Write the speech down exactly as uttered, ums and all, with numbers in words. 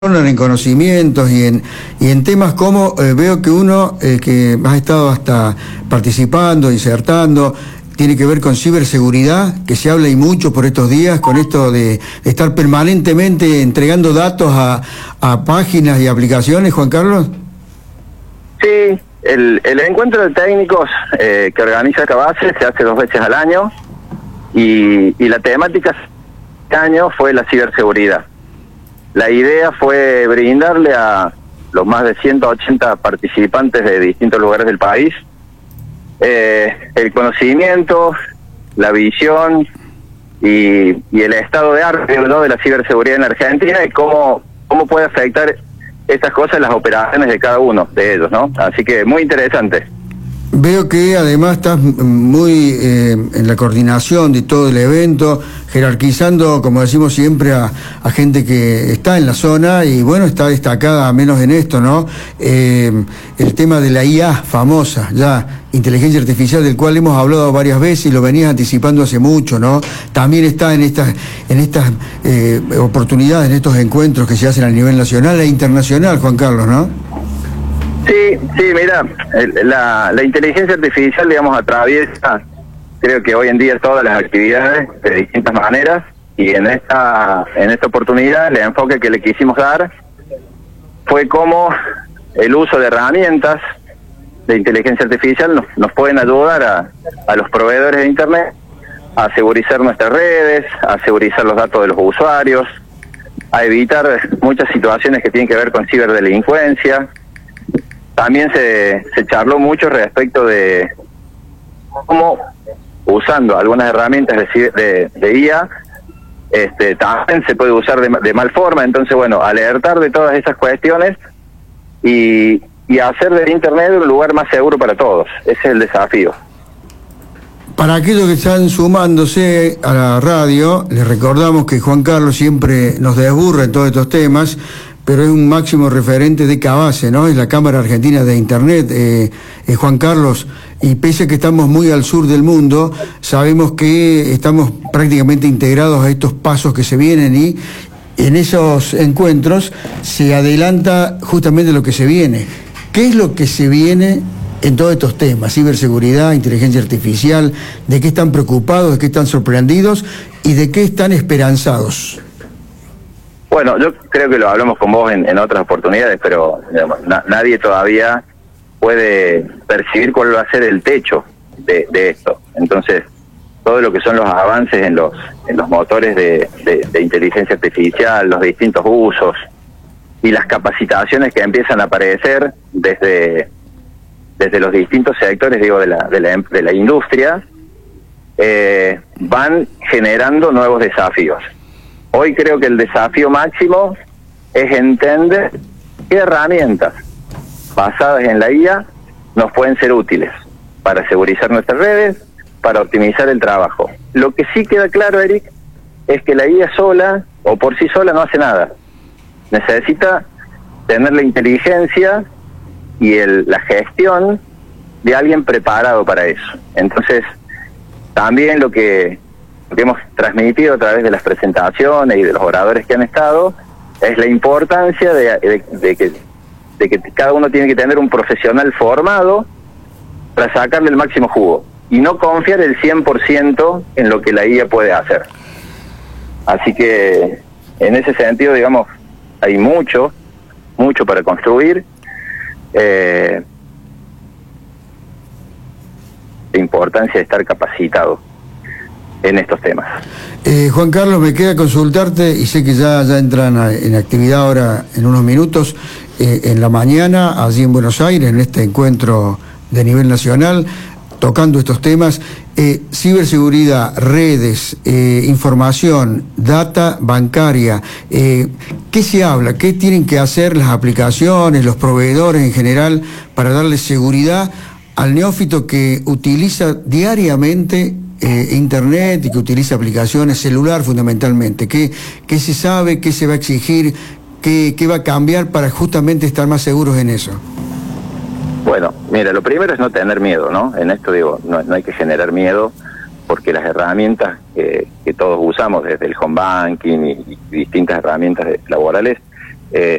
en conocimientos y en y en temas como eh, veo que uno eh, que ha estado hasta participando, insertando, tiene que ver con ciberseguridad, que se habla y mucho por estos días, con esto de, de estar permanentemente entregando datos a, a páginas y aplicaciones, Juan Carlos. Sí, el, el encuentro de técnicos eh, que organiza Cabase se hace dos veces al año y, y la temática este año fue la ciberseguridad. La idea fue brindarle a los más de ciento ochenta participantes de distintos lugares del país eh, el conocimiento, la visión y, y el estado de arte, ¿no?, de la ciberseguridad en Argentina y cómo, cómo puede afectar estas cosas las operaciones de cada uno de ellos, ¿no? Así que muy interesante. Veo que además estás muy eh, en la coordinación de todo el evento, jerarquizando, como decimos siempre, a, a gente que está en la zona y, bueno, está destacada, al menos en esto, ¿no? Eh, el tema de la I A famosa, ya, inteligencia artificial, del cual hemos hablado varias veces y lo venías anticipando hace mucho, ¿no? También está en estas, en estas eh, oportunidades, en estos encuentros que se hacen a nivel nacional e internacional, Juan Carlos, ¿no? Sí, sí, mira, la, la inteligencia artificial, digamos, atraviesa, creo que hoy en día todas las actividades de distintas maneras, y en esta en esta oportunidad el enfoque que le quisimos dar fue cómo el uso de herramientas de inteligencia artificial nos, nos pueden ayudar a, a los proveedores de Internet a asegurizar nuestras redes, a asegurizar los datos de los usuarios, a evitar muchas situaciones que tienen que ver con ciberdelincuencia. También se, se charló mucho respecto de cómo, usando algunas herramientas de, de, de I A, este, también se puede usar de, de mal forma. Entonces, bueno, alertar de todas esas cuestiones y, y hacer del Internet un lugar más seguro para todos. Ese es el desafío. Para aquellos que están sumándose a la radio, les recordamos que Juan Carlos siempre nos desburra en todos estos temas, pero es un máximo referente de Cabase, ¿no? Es la Cámara Argentina de Internet, eh, eh, Juan Carlos, y pese a que estamos muy al sur del mundo, sabemos que estamos prácticamente integrados a estos pasos que se vienen y en esos encuentros se adelanta justamente lo que se viene. ¿Qué es lo que se viene en todos estos temas? Ciberseguridad, inteligencia artificial, ¿de qué están preocupados, de qué están sorprendidos y de qué están esperanzados? Bueno, yo creo que lo hablamos con vos en, en otras oportunidades, pero digamos, na, nadie todavía puede percibir cuál va a ser el techo de, de esto. Entonces, todo lo que son los avances en los en los motores de, de, de inteligencia artificial, los distintos usos y las capacitaciones que empiezan a aparecer desde desde los distintos sectores, digo, de la de la, de la industria, eh, van generando nuevos desafíos. Hoy creo que el desafío máximo es entender qué herramientas basadas en la I A nos pueden ser útiles para segurizar nuestras redes, para optimizar el trabajo. Lo que sí queda claro, Eric, es que la I A sola o por sí sola no hace nada. Necesita tener la inteligencia y el, la gestión de alguien preparado para eso. Entonces, también lo que... Lo que hemos transmitido a través de las presentaciones y de los oradores que han estado es la importancia de, de, de, que, de que cada uno tiene que tener un profesional formado para sacarle el máximo jugo y no confiar el cien por ciento en lo que la I A puede hacer. Así que en ese sentido, digamos, hay mucho, mucho para construir. Eh, la importancia de estar capacitado en estos temas. Eh, Juan Carlos, me queda consultarte, y sé que ya, ya entran a, en actividad ahora en unos minutos, eh, en la mañana, allí en Buenos Aires, en este encuentro de nivel nacional, tocando estos temas, eh, ciberseguridad, redes, eh, información, data bancaria, eh, ¿qué se habla? ¿Qué tienen que hacer las aplicaciones, los proveedores en general, para darle seguridad al neófito que utiliza diariamente Eh, Internet y que utiliza aplicaciones, celular fundamentalmente? ¿Qué, qué se sabe, qué se va a exigir, qué, qué va a cambiar para justamente estar más seguros en eso? Bueno, mira, lo primero es no tener miedo, ¿no? En esto digo, no, no hay que generar miedo, porque las herramientas que, que todos usamos, desde el home banking y, y distintas herramientas laborales, eh,